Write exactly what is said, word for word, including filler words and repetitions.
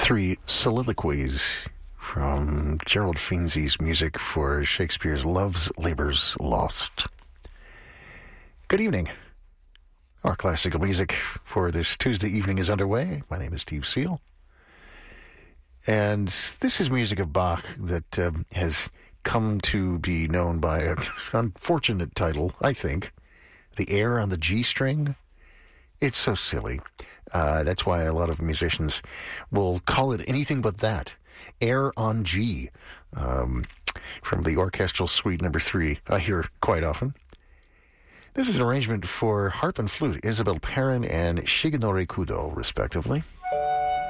Three soliloquies from Gerald Finzi's music for Shakespeare's Love's Labour's Lost. Good evening. Our classical music for this Tuesday evening is underway. My name is Steve Seal. And this is music of Bach that um, has come to be known by an unfortunate title, I think. The Air on the G string. It's so silly. Uh, that's why a lot of musicians will call it anything but that. Air on G. Um, from the Orchestral Suite number three, I hear quite often. This is an arrangement for harp and flute, Isabel Perrin and Shigenori Kudo, respectively.